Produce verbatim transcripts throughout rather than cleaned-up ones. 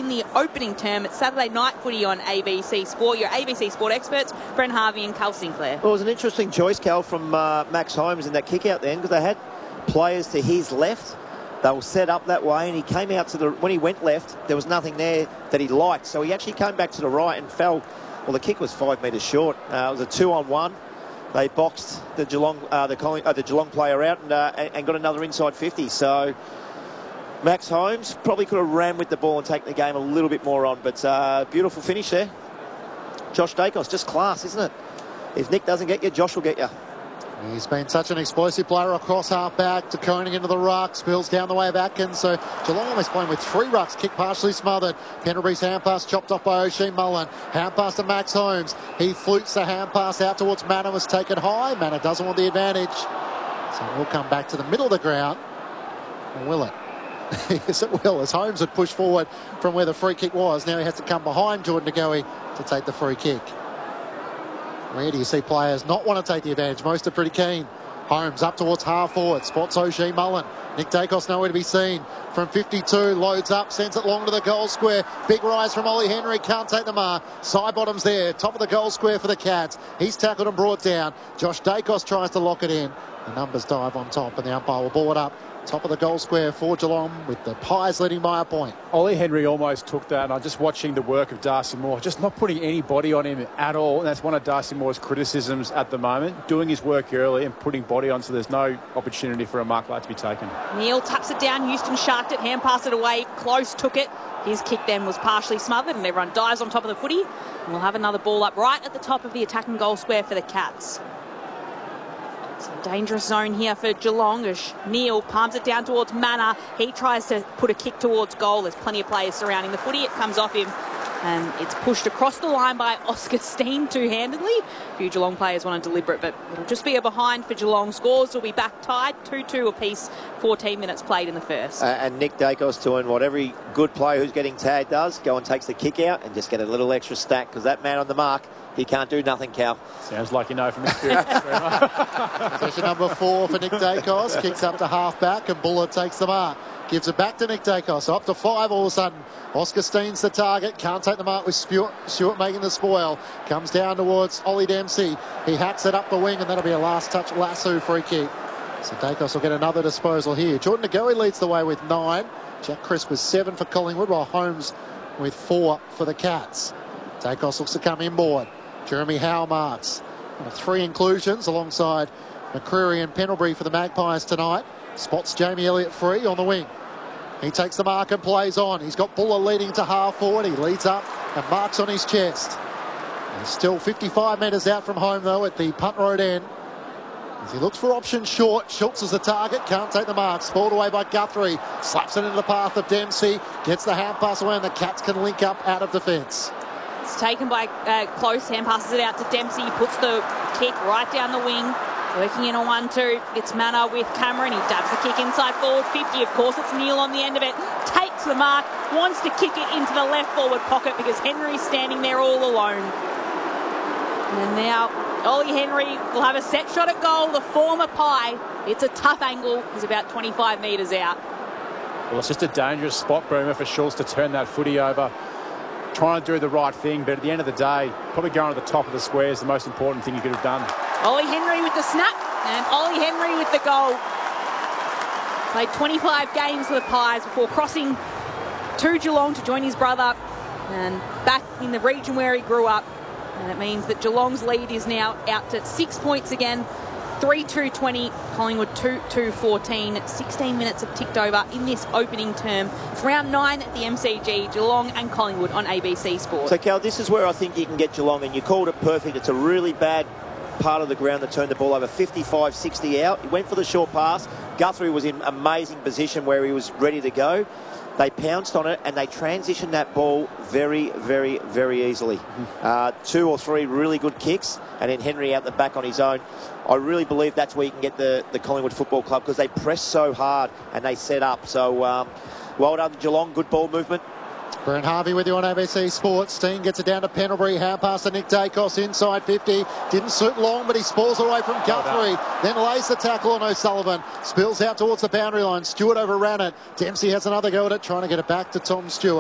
in the opening term. It's Saturday night footy on A B C Sport. Your A B C Sport experts, Brent Harvey and Cal Sinclair. Well, it was an interesting choice, Cal, from uh, Max Holmes in that kick out then, because they had players to his left. They were set up that way, and he came out to the... When he went left, there was nothing there that he liked. So he actually came back to the right and fell... Well, the kick was five metres short. Uh, it was a two-on-one. They boxed the Geelong, uh, the, Colling, uh, the Geelong player out and, uh, and got another inside fifty. So Max Holmes probably could have ran with the ball and taken the game a little bit more on. But uh, beautiful finish there. Josh Dacos, just class, isn't it? If Nick doesn't get you, Josh will get you. He's been such an explosive player across half-back to Koenig into the ruck. Spills down the way of Atkins. So Geelong almost playing with three rucks. Kick partially smothered. Pendlebury's hand pass chopped off by O'Shea Mullen. Hand pass to Max Holmes. He flutes the hand pass out towards Manor. Was taken high. Manor doesn't want the advantage. So we'll come back to the middle of the ground. Or will it? Yes, it will. As Holmes had pushed forward from where the free kick was. Now he has to come behind Jordan Ngoe to take the free kick. Where do you see players not want to take the advantage? Most are pretty keen. Holmes up towards half forward. Spots O'Shea Mullen. Nick Dacos nowhere to be seen. From fifty-two, loads up, sends it long to the goal square. Big rise from Ollie Henry. Can't take the mark. Side bottoms there. Top of the goal square for the Cats. He's tackled and brought down. Josh Dacos tries to lock it in. The numbers dive on top, and the umpire will ball it up. Top of the goal square for Geelong, with the Pies leading by a point. Ollie Henry almost took that, and I'm just watching the work of Darcy Moore, just not putting any body on him at all. And that's one of Darcy Moore's criticisms at the moment, doing his work early and putting body on, so there's no opportunity for a mark like to be taken. Neil taps it down. Houston sharked it, hand passed it away. Close took it. His kick then was partially smothered, and everyone dives on top of the footy. And we'll have another ball up right at the top of the attacking goal square for the Cats. It's a dangerous zone here for Geelong as Neil palms it down towards Manor. He tries to put a kick towards goal. There's plenty of players surrounding the footy. It comes off him and it's pushed across the line by Oscar Steen two-handedly. A few Geelong players want to deliberate, but it'll just be a behind for Geelong. Scores will be back tied, two two apiece, fourteen minutes played in the first. Uh, and Nick Dacos doing what every good player who's getting tagged does, go and takes the kick out and just get a little extra stack, because that man on the mark, he can't do nothing, Cal. Sounds like you know from experience. Possession number four for Nick Dacos. Kicks up to half-back and Buller takes the mark. Gives it back to Nick Dacos. Up to five all of a sudden. Oscar Steen's the target. Can't take the mark with Stewart. Stewart making the spoil. Comes down towards Ollie Dempsey. He hacks it up the wing, and that'll be a last touch lasso free kick. So Dacos will get another disposal here. Jordan Ngoe leads the way with nine. Jack Crisp with seven for Collingwood, while Holmes with four for the Cats. Dacos looks to come inboard. Jeremy Howe marks. Three inclusions alongside McCreary and Pendlebury for the Magpies tonight. Spots Jamie Elliott free on the wing. He takes the mark and plays on. He's got Buller leading to half forward. He leads up and marks on his chest. He's still fifty-five metres out from home, though, at the Punt Road end. As he looks for option short, Schultz is the target. Can't take the mark. Spoiled away by Guthrie. Slaps it into the path of Dempsey. Gets the hand pass away, and the Cats can link up out of defence. It's taken by uh, Close. Hand passes it out to Dempsey. He puts the kick right down the wing. Working in a one two. It's Manor with Cameron. He dabs the kick inside forward fifty. Of course, it's Neil on the end of it. Takes the mark. Wants to kick it into the left forward pocket because Henry's standing there all alone. And now Ollie Henry will have a set shot at goal. The former Pie. It's a tough angle. He's about twenty-five metres out. Well, it's just a dangerous spot, Boomer, for Schultz to turn that footy over. Trying to do the right thing, but at the end of the day, probably going to the top of the square is the most important thing you could have done. Ollie Henry with the snap, and Ollie Henry with the goal. Played twenty-five games for the Pies before crossing to Geelong to join his brother, and back in the region where he grew up. And it means that Geelong's lead is now out to six points again. three two twenty, Collingwood two two fourteen. sixteen minutes have ticked over in this opening term. It's round nine at the M C G, Geelong and Collingwood on A B C Sport. So, Cal, this is where I think you can get Geelong, and you called it perfect. It's a really bad part of the ground that turned the ball over, fifty-five sixty out. He went for the short pass. Guthrie was in amazing position where he was ready to go. They pounced on it and they transitioned that ball very, very, very easily. Uh, two or three really good kicks, and then Henry out the back on his own. I really believe that's where you can get the, the Collingwood Football Club, because they press so hard and they set up. So, um, well done, Geelong. Good ball movement. Brent Harvey with you on A B C Sports. Steen gets it down to Pendlebury. Hand pass to Nick Dacos inside fifty. Didn't suit long, but he spoils away from Guthrie. Then lays the tackle on O'Sullivan. Spills out towards the boundary line. Stewart overran it. Dempsey has another go at it, trying to get it back to Tom Stewart.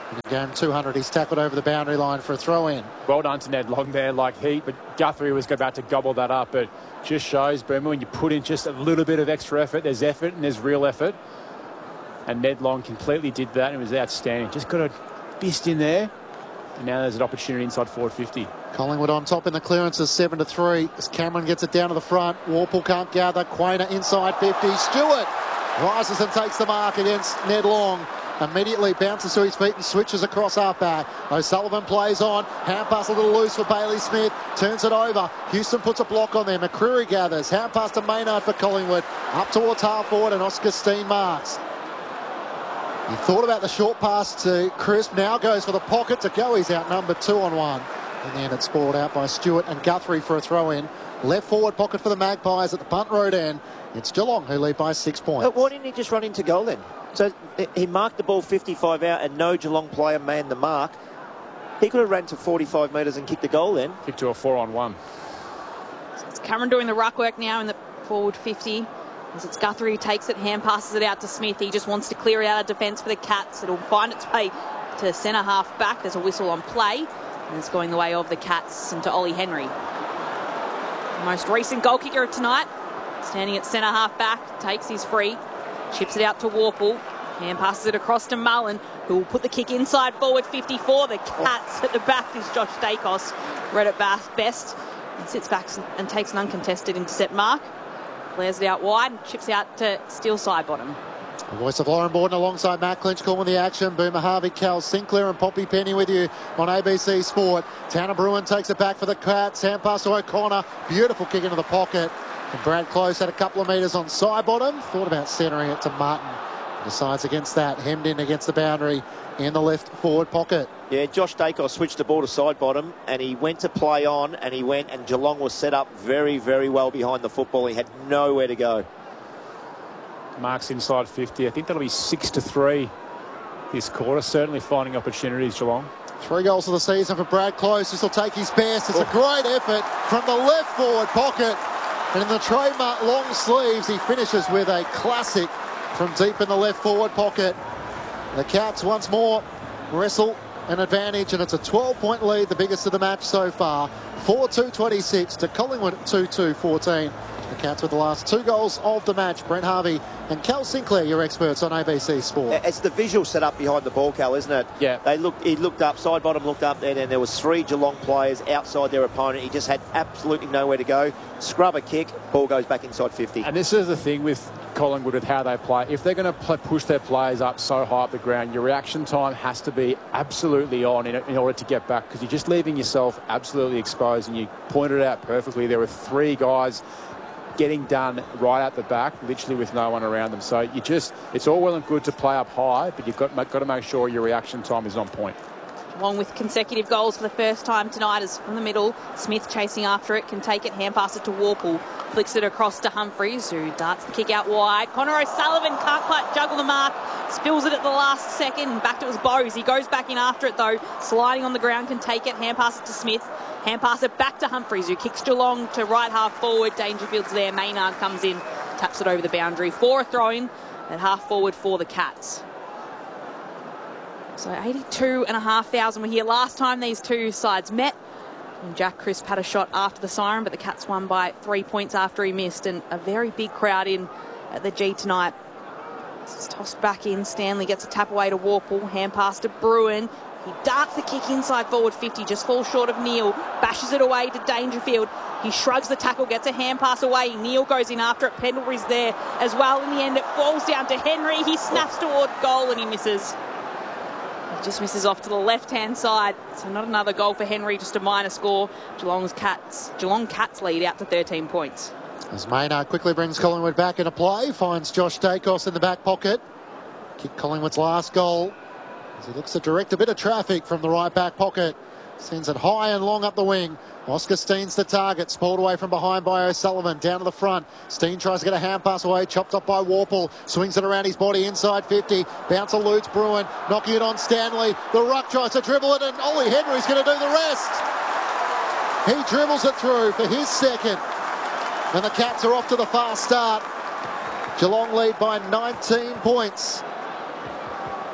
In the game two hundred, he's tackled over the boundary line for a throw-in. Well done to Ned Long there, like heat, but Guthrie was about to gobble that up. But just shows, Boomer, when you put in just a little bit of extra effort, there's effort and there's real effort. And Ned Long completely did that and it was outstanding. Just got a fist in there. And now there's an opportunity inside forward fifty. Collingwood on top in the clearances, seven to three. As Cameron gets it down to the front, Warple can't gather. Quainer inside fifty. Stewart rises and takes the mark against Ned Long. Immediately bounces to his feet and switches across half-back. O'Sullivan plays on. Hand pass a little loose for Bailey Smith. Turns it over. Houston puts a block on there. McCreary gathers. Hand pass to Maynard for Collingwood. Up towards half-forward and Oscar Steen marks. He thought about the short pass to Crisp. Now goes for the pocket to go. He's outnumbered two on one. In the end, it's balled out by Stewart and Guthrie for a throw-in. Left forward pocket for the Magpies at the punt road end. It's Geelong who lead by six points. But why didn't he just run into goal then? So he marked the ball fifty-five out and no Geelong player manned the mark. He could have ran to forty-five metres and kicked the goal then. Kicked to a four on one. So it's Cameron doing the ruck work now in the forward fifty. As it's Guthrie who takes it, hand passes it out to Smith. He just wants to clear it out of defence for the Cats. It'll find its way to centre half back. There's a whistle on play. And it's going the way of the Cats and to Ollie Henry. The most recent goal kicker of tonight. Standing at centre half back. Takes his free. Chips it out to Warple. Hand passes it across to Mullen, who will put the kick inside forward fifty-four. The Cats at the back is Josh Dacos. Read it best. And sits back and takes an uncontested intercept mark. Flares it out wide and chips out to Steele side bottom. The voice of Lauren Borden alongside Matt Clinch calling the action. Boomer Harvey, Cal Sinclair and Poppy Penny with you on A B C Sport. Tanner Bruin takes it back for the Cats. Hand pass to O'Connor. Beautiful kick into the pocket. And Brad Close had a couple of metres on side bottom. Thought about centering it to Martin. Decides against that. Hemmed in against the boundary in the left forward pocket. Yeah, Josh Dacos switched the ball to side bottom and he went to play on and he went and Geelong was set up very, very well behind the football. He had nowhere to go. Marks inside fifty. I think that'll be six to three this quarter. Certainly finding opportunities, Geelong. Three goals of the season for Brad Close. This will take his best. It's oh. a great effort from the left forward pocket. And in the trademark long sleeves, he finishes with a classic from deep in the left forward pocket. The Cats once more wrestle an advantage, and it's a twelve-point lead, the biggest of the match so far. four two twenty-six to Collingwood two two fourteen. The Cats with the last two goals of the match. Brent Harvey and Cal Sinclair, your experts on A B C Sport. It's the visual set up behind the ball, Cal, isn't it? Yeah. They looked. He looked up, side bottom looked up, and then there was three Geelong players outside their opponent. He just had absolutely nowhere to go. Scrub a kick, ball goes back inside fifty. And this is the thing with Collingwood with how they play. If they're going to push their players up so high up the ground, your reaction time has to be absolutely on in, in order to get back, because you're just leaving yourself absolutely exposed. And you pointed it out perfectly. There were three guys getting done right at the back, literally with no one around them. So you just, it's all well and good to play up high, but you've got, got to make sure your reaction time is on point. Along with consecutive goals for the first time tonight is from the middle. Smith chasing after it, can take it, hand pass it to Warple. Flicks it across to Humphries, who darts the kick out wide. Connor O'Sullivan can't quite juggle the mark. Spills it at the last second, and back to his Bowes. He goes back in after it though. Sliding on the ground, can take it, hand pass it to Smith. Hand pass it back to Humphries, who kicks Geelong to right half forward. Dangerfield's there. Maynard comes in, taps it over the boundary for a throw-in at half forward for the Cats. So eighty-two and a half thousand were here last time these two sides met. And Jack Crisp had a shot after the siren, but the Cats won by three points after he missed. And a very big crowd in at the G tonight. This is tossed back in. Stanley gets a tap away to Warple. Hand pass to Bruin. He darts the kick inside forward fifty, just falls short of Neal. Bashes it away to Dangerfield. He shrugs the tackle, gets a hand pass away. Neal goes in after it. Pendlebury's there as well. In the end, it falls down to Henry. He snaps toward goal and he misses. He just misses off to the left-hand side. So not another goal for Henry, just a minor score. Geelong's Cats, Geelong Cats lead out to thirteen points. As Maynard quickly brings Collingwood back into play, finds Josh Dacos in the back pocket. Kicked Collingwood's last goal as he looks to direct a bit of traffic from the right back pocket. Sends it high and long up the wing. Oscar Steen's the target. Spoiled away from behind by O'Sullivan. Down to the front. Steen tries to get a hand pass away. Chopped up by Warple. Swings it around his body inside fifty. Bounce eludes Bruin. Knocking it on Stanley. The ruck tries to dribble it and Ollie Henry's going to do the rest. He dribbles it through for his second. And the Cats are off to the fast start. Geelong lead by nineteen points.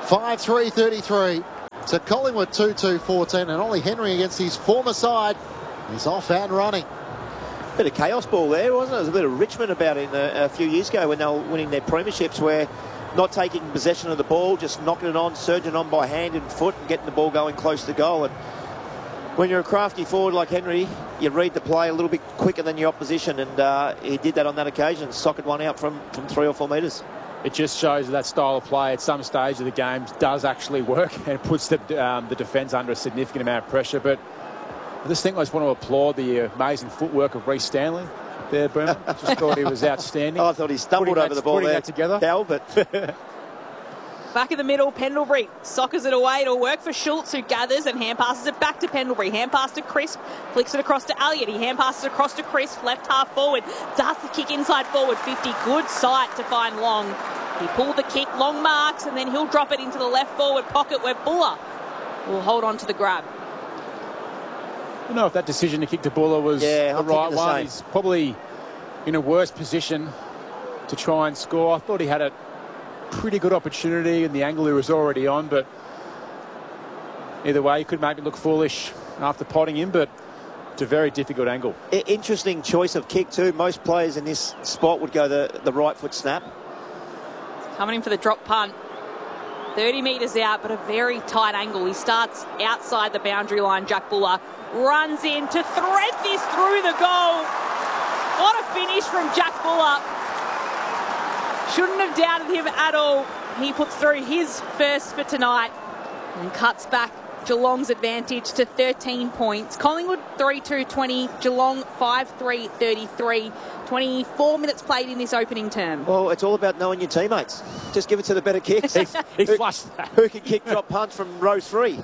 five three thirty-three to Collingwood two two fourteen, and Ollie Henry against his former side. He's off and running. Bit of chaos ball there, wasn't it? There was a bit of Richmond about it a, a few years ago when they were winning their premierships, where not taking possession of the ball, just knocking it on, surging on by hand and foot and getting the ball going close to goal. And when you're a crafty forward like Henry, you read the play a little bit quicker than your opposition, and uh, he did that on that occasion, socked one out from, from three or four metres. It just shows that, that style of play at some stage of the game does actually work and puts the, um, the defence under a significant amount of pressure. But I just think I just want to applaud the amazing footwork of Reece Stanley there, Boomer. Just thought he was outstanding. Oh, I thought he stumbled putting over that, the ball putting there, that together. Dal, but Back in the middle, Pendlebury soccers it away. It'll work for Schultz, who gathers and hand passes it back to Pendlebury. Hand pass to Crisp, flicks it across to Elliott. He hand passes across to Crisp, left half forward. Darts the kick inside forward, fifty. Good sight to find Long. He pulled the kick, Long marks, and then he'll drop it into the left forward pocket where Buller will hold on to the grab. I don't know if that decision to kick to Buller was yeah, the I'm right the one. same. He's probably in a worse position to try and score. I thought he had a pretty good opportunity and the angle he was already on, but either way, he could make it look foolish after potting him, but it's a very difficult angle. I- interesting choice of kick too. Most players in this spot would go the, the right foot snap. Coming in for the drop punt. thirty metres out, but a very tight angle. He starts outside the boundary line. Jack Buller runs in to thread this through the goal. What a finish from Jack Buller. Shouldn't have doubted him at all. He puts through his first for tonight and cuts back Geelong's advantage to thirteen points. Collingwood three two twenty, Geelong five three thirty-three. twenty-four minutes played in this opening term. Well, it's all about knowing your teammates. Just give it to the better kicks. He, he who, flushed that. who can kick drop punts from row three?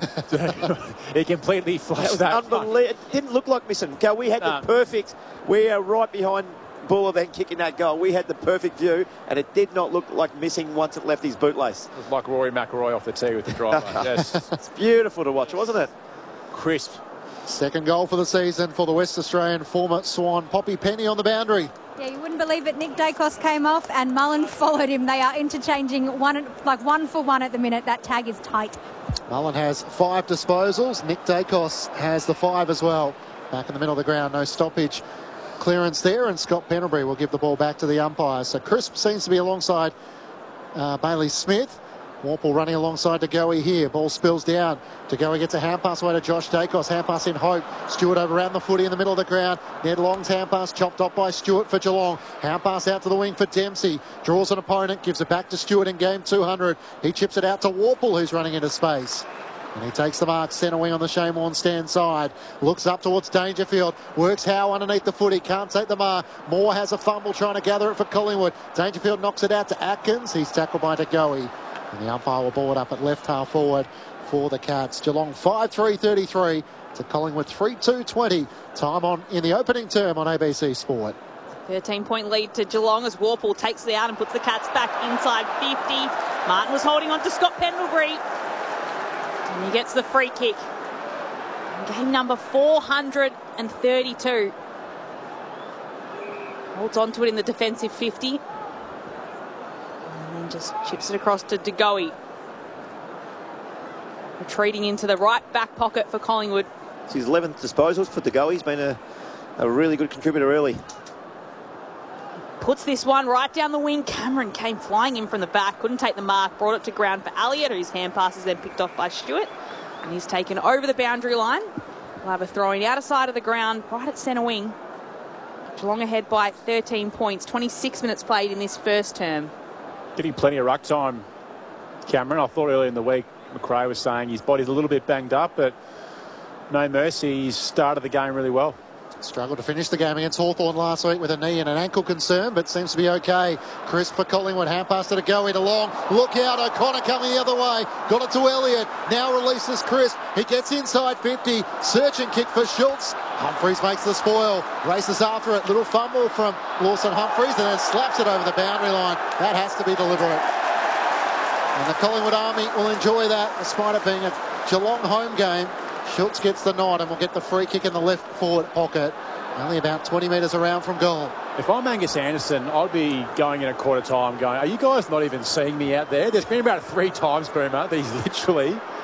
He completely flushed That was that. unbelievable. It didn't look like missing. Okay, we had No. the perfect. We are right behind Buller then kicking that goal. We had the perfect view, and it did not look like missing once it left his bootlace. It was like Rory McIlroy off the tee with the driver. Yes, It's beautiful to watch, wasn't it? crisp. Second goal for the season for the West Australian former Swan. Poppy Penny on the boundary. Yeah, you wouldn't believe it. Nick Dacos came off and Mullen followed him. They are interchanging one, like one for one at the minute. That tag is tight. Mullen has five disposals. Nick Dacos has the five as well. Back in the middle of the ground, no stoppage. Clearance there, and Scott Pendlebury will give the ball back to the umpire. So Crisp seems to be alongside uh, Bailey Smith. Warple running alongside DeGoey here. Ball spills down. DeGoey gets a hand pass away to Josh Dacos. Hand pass in Hope. Stewart over around the footy in the middle of the ground. Ned Long's hand pass chopped off by Stewart for Geelong. Hand pass out to the wing for Dempsey. Draws an opponent. Gives it back to Stewart in game two hundred. He chips it out to Warple, who's running into space. And he takes the mark, centre wing on the Shane Warne stand side. Looks up towards Dangerfield. Works Howe underneath the footy. Can't take the mark. Moore has a fumble trying to gather it for Collingwood. Dangerfield knocks it out to Atkins. He's tackled by DeGoey. And the umpire will ball it up at left half forward for the Cats. Geelong five three thirty-three to Collingwood three two twenty. Time on in the opening term on A B C Sport. thirteen point lead to Geelong as Warple takes it out and puts the Cats back inside fifty. Martin was holding on to Scott Pendlebury. And he gets the free kick. Game number four hundred thirty-two. Holds on to it in the defensive fifty. And then just chips it across to DeGoey. Retreating into the right back pocket for Collingwood. It's his eleventh disposals for DeGoey. He's been a, a really good contributor early. Puts this one right down the wing. Cameron came flying in from the back. Couldn't take the mark. Brought it to ground for Elliott, whose hand pass is then picked off by Stewart. And he's taken over the boundary line. We'll have a throwing out of side of the ground, right at centre wing. Geelong ahead by thirteen points. twenty-six minutes played in this first term. Getting plenty of ruck time, Cameron. I thought earlier in the week, McRae was saying his body's a little bit banged up, but no mercy. He's started the game really well. Struggled to finish the game against Hawthorn last week with a knee and an ankle concern, but seems to be okay. Chris for Collingwood, hand pass to DeGoey to Long. Look out, O'Connor coming the other way. Got it to Elliott. Now releases Chris. He gets inside fifty. Search and kick for Schultz. Humphreys makes the spoil. Races after it. Little fumble from Lawson Humphreys and then slaps it over the boundary line. That has to be deliberate. And the Collingwood Army will enjoy that, despite it being a Geelong home game. Schultz gets the nod and will get the free kick in the left forward pocket. Only about twenty metres around from goal. If I'm Angus Anderson, I'd be going in a quarter time going, are you guys not even seeing me out there? There's been about three times, Boomer, that he's literally